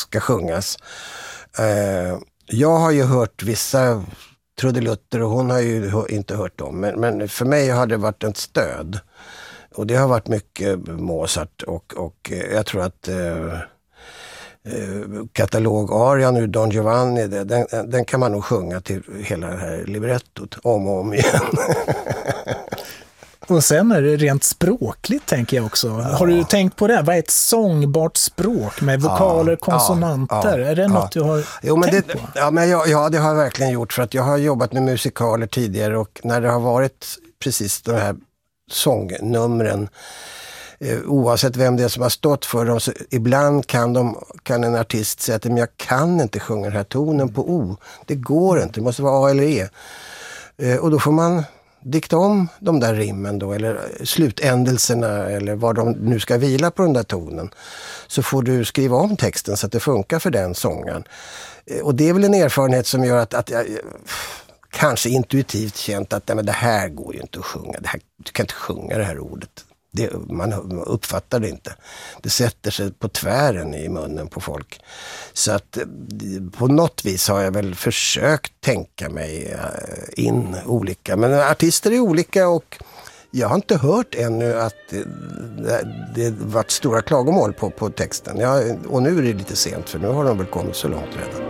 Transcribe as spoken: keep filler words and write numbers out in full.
ska sjungas. Eh, jag har ju hört vissa trudelutter och hon har ju inte hört dem. Men, men för mig har det varit ett stöd. Och det har varit mycket Mozart och, och jag tror att eh, katalog-arian ur Don Giovanni, det, den, den kan man nog sjunga till hela det här librettot om och om igen. Och sen är det rent språkligt, tänker jag också. Ja. Har du tänkt på det? Vad är ett sångbart språk med vokaler, ja, konsonanter? Ja, ja, är det ja. något du har jo, men tänkt det, på? Ja, men jag, ja, det har jag verkligen gjort, för att jag har jobbat med musikaler tidigare och när det har varit precis de här sångnumren, eh, oavsett vem det är som har stått för dem, så ibland kan, de, kan en artist säga att men jag kan inte sjunga den här tonen på O. Det går inte, det måste vara A eller E. Eh, och då får man dikta om de där rimmen då, eller slutändelserna, eller vad de nu ska vila på den där tonen. Så får du skriva om texten så att det funkar för den sången. Eh, och det är väl en erfarenhet som gör att, att jag kanske intuitivt känt att nej, men det här går ju inte att sjunga. Det här, du kan inte sjunga det här ordet. Det, man uppfattar det inte. Det sätter sig på tvären i munnen på folk. Så att på något vis har jag väl försökt tänka mig in olika. Men artister är olika och jag har inte hört ännu att det, det varit stora klagomål på, på texten. Jag, och nu är det lite sent för nu har de väl kommit så långt redan.